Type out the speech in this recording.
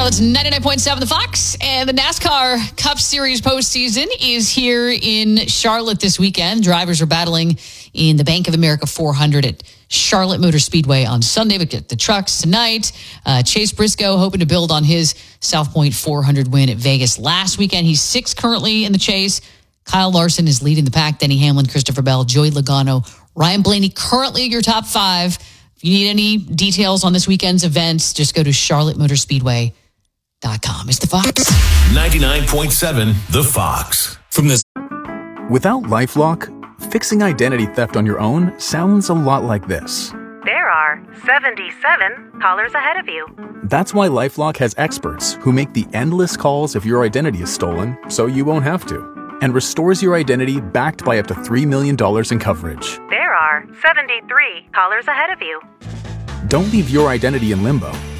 Charlotte's 99.7 The Fox, and the NASCAR Cup Series postseason is here in Charlotte this weekend. Drivers are battling in the Bank of America 400 at Charlotte Motor Speedway on Sunday. But get the trucks tonight. Chase Briscoe hoping to build on his South Point 400 win at Vegas last weekend. He's 6th currently in the chase. Kyle Larson is leading the pack. Denny Hamlin, Christopher Bell, Joey Logano, Ryan Blaney currently your top 5. If you need any details on this weekend's events, just go to charlottemotorSpeedway.com. It's The Fox. 99.7 The Fox. Without LifeLock, fixing identity theft on your own sounds a lot like this. There are 77 callers ahead of you. That's why LifeLock has experts who make the endless calls if your identity is stolen, so you won't have to, and restores your identity backed by up to $3 million in coverage. There are 73 callers ahead of you. Don't leave your identity in limbo.